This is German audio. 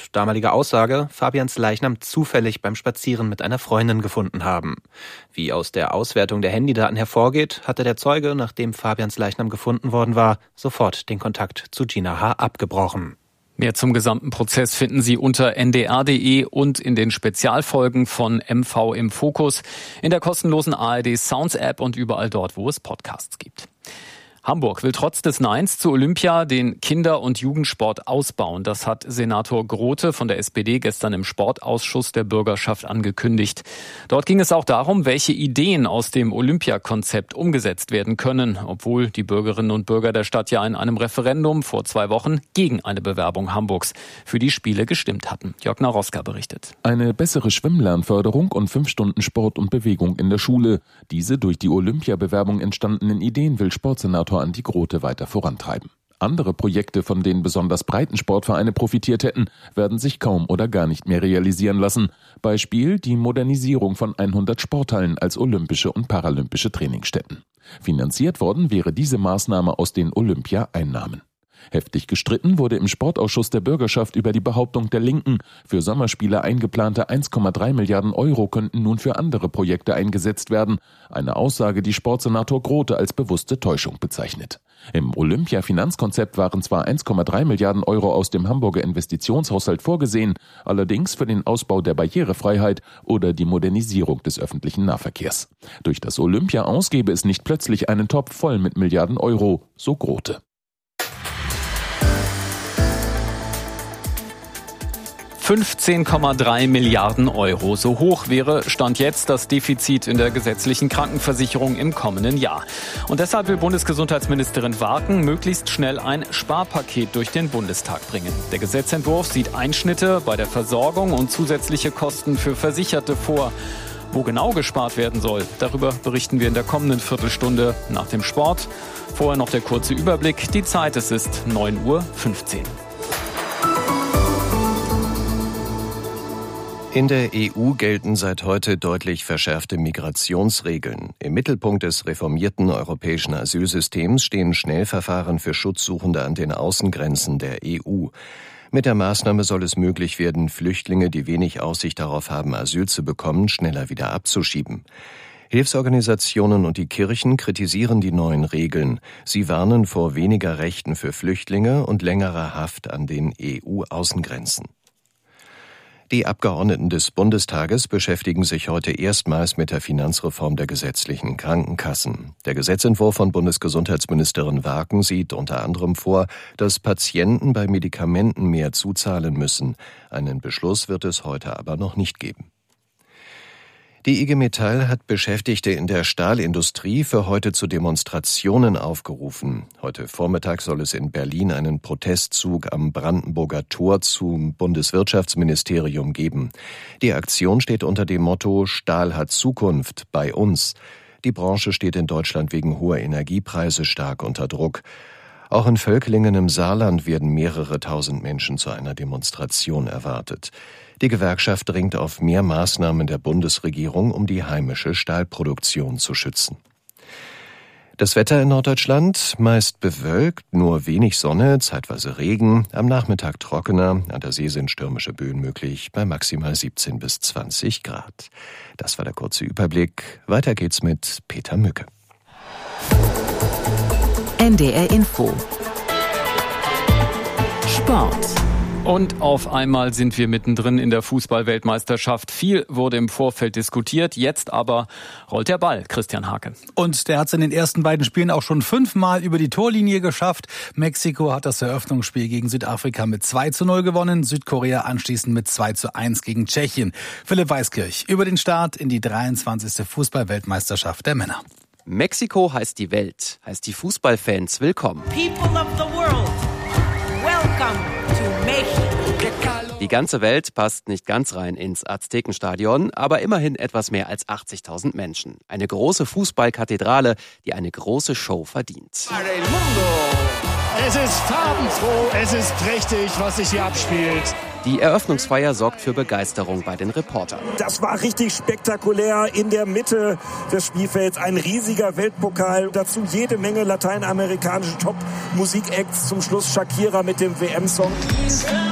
laut damaliger Aussage Fabians Leichnam zufällig beim Spazieren mit einer Freundin gefunden haben. Wie aus der Auswertung der Handydaten hervorgeht, hatte der Zeuge, nachdem Fabians Leichnam gefunden worden war, sofort den Kontakt zu Gina H. abgebrochen. Mehr zum gesamten Prozess finden Sie unter ndr.de und in den Spezialfolgen von MV im Fokus, in der kostenlosen ARD Sounds App und überall dort, wo es Podcasts gibt. Hamburg will trotz des Neins zu Olympia den Kinder- und Jugendsport ausbauen. Das hat Senator Grote von der SPD gestern im Sportausschuss der Bürgerschaft angekündigt. Dort ging es auch darum, welche Ideen aus dem Olympiakonzept umgesetzt werden können, obwohl die Bürgerinnen und Bürger der Stadt ja in einem Referendum vor 2 Wochen gegen eine Bewerbung Hamburgs für die Spiele gestimmt hatten. Jörg Naroska berichtet. Eine bessere Schwimmlernförderung und 5 Stunden Sport und Bewegung in der Schule. Diese durch die Olympiabewerbung entstandenen Ideen will Sportsenator Andi Grote weiter vorantreiben. Andere Projekte, von denen besonders Breitensportvereine profitiert hätten, werden sich kaum oder gar nicht mehr realisieren lassen. Beispiel die Modernisierung von 100 Sporthallen als olympische und paralympische Trainingsstätten. Finanziert worden wäre diese Maßnahme aus den Olympia-Einnahmen. Heftig gestritten wurde im Sportausschuss der Bürgerschaft über die Behauptung der Linken, für Sommerspiele eingeplante 1,3 Milliarden Euro könnten nun für andere Projekte eingesetzt werden. Eine Aussage, die Sportsenator Grote als bewusste Täuschung bezeichnet. Im Olympia-Finanzkonzept waren zwar 1,3 Milliarden Euro aus dem Hamburger Investitionshaushalt vorgesehen, allerdings für den Ausbau der Barrierefreiheit oder die Modernisierung des öffentlichen Nahverkehrs. Durch das Olympia aus gäbe es nicht plötzlich einen Topf voll mit Milliarden Euro, so Grote. 15,3 Milliarden Euro. So hoch wäre Stand jetzt das Defizit in der gesetzlichen Krankenversicherung im kommenden Jahr. Und deshalb will Bundesgesundheitsministerin Warken möglichst schnell ein Sparpaket durch den Bundestag bringen. Der Gesetzentwurf sieht Einschnitte bei der Versorgung und zusätzliche Kosten für Versicherte vor. Wo genau gespart werden soll, darüber berichten wir in der kommenden Viertelstunde nach dem Sport. Vorher noch der kurze Überblick. Die Zeit, es ist 9:15 Uhr. In der EU gelten seit heute deutlich verschärfte Migrationsregeln. Im Mittelpunkt des reformierten europäischen Asylsystems stehen Schnellverfahren für Schutzsuchende an den Außengrenzen der EU. Mit der Maßnahme soll es möglich werden, Flüchtlinge, die wenig Aussicht darauf haben, Asyl zu bekommen, schneller wieder abzuschieben. Hilfsorganisationen und die Kirchen kritisieren die neuen Regeln. Sie warnen vor weniger Rechten für Flüchtlinge und längerer Haft an den EU-Außengrenzen. Die Abgeordneten des Bundestages beschäftigen sich heute erstmals mit der Finanzreform der gesetzlichen Krankenkassen. Der Gesetzentwurf von Bundesgesundheitsministerin Warken sieht unter anderem vor, dass Patienten bei Medikamenten mehr zuzahlen müssen. Einen Beschluss wird es heute aber noch nicht geben. Die IG Metall hat Beschäftigte in der Stahlindustrie für heute zu Demonstrationen aufgerufen. Heute Vormittag soll es in Berlin einen Protestzug am Brandenburger Tor zum Bundeswirtschaftsministerium geben. Die Aktion steht unter dem Motto »Stahl hat Zukunft bei uns«. Die Branche steht in Deutschland wegen hoher Energiepreise stark unter Druck. Auch in Völklingen im Saarland werden mehrere tausend Menschen zu einer Demonstration erwartet. Die Gewerkschaft dringt auf mehr Maßnahmen der Bundesregierung, um die heimische Stahlproduktion zu schützen. Das Wetter in Norddeutschland meist bewölkt, nur wenig Sonne, zeitweise Regen, am Nachmittag trockener, an der See sind stürmische Böen möglich, bei maximal 17 bis 20 Grad. Das war der kurze Überblick. Weiter geht's mit Peter Mücke. NDR Info. Sport. Und auf einmal sind wir mittendrin in der Fußball-Weltmeisterschaft. Viel wurde im Vorfeld diskutiert, jetzt aber rollt der Ball, Christian Hake. Und der hat es in den ersten beiden Spielen auch schon 5-mal über die Torlinie geschafft. Mexiko hat das Eröffnungsspiel gegen Südafrika mit 2:0 gewonnen, Südkorea anschließend mit 2:1 gegen Tschechien. Philipp Weiskirch über den Start in die 23. Fußball-Weltmeisterschaft der Männer. Mexiko heißt die Welt, heißt die Fußballfans willkommen. People of the world, welcome to Mexico. Die ganze Welt passt nicht ganz rein ins Aztekenstadion, aber immerhin etwas mehr als 80.000 Menschen. Eine große Fußballkathedrale, die eine große Show verdient. Es ist farbenfroh, es ist prächtig, was sich hier abspielt. Die Eröffnungsfeier sorgt für Begeisterung bei den Reportern. Das war richtig spektakulär. In der Mitte des Spielfelds ein riesiger Weltpokal. Dazu jede Menge lateinamerikanische Top-Musik-Acts. Zum Schluss Shakira mit dem WM-Song.